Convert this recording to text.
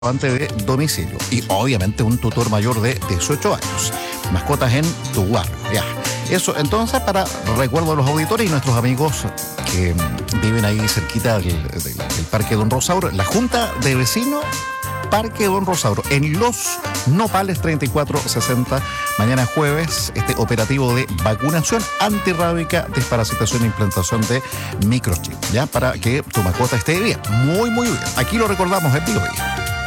de domicilio y obviamente un tutor mayor de 18 años. Mascotas en tu barrio. Ya. Eso entonces para recuerdo a los auditores y nuestros amigos que viven ahí cerquita del Parque Don Rosauro, la Junta de Vecinos Parque Don Rosauro, en Los Nopales 3460, mañana jueves, este operativo de vacunación antirrábica, desparasitación e implantación de microchip, ya para que tu mascota esté bien, muy bien. Aquí lo recordamos en vivo.